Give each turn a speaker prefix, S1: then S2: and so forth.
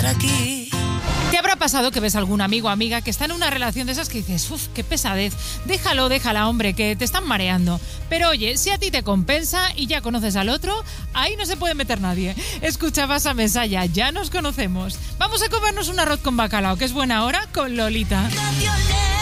S1: aquí.
S2: ¿Te habrá pasado que ves a algún amigo o amiga que está en una relación de esas que dices, uff, qué pesadez, déjala, hombre, que te están mareando? Pero oye, si a ti te compensa y ya conoces al otro, ahí no se puede meter nadie. Escuchabas a Mesaya, ya nos conocemos. Vamos a comernos un arroz con bacalao, que es buena hora, con Lolita.
S1: Canciones.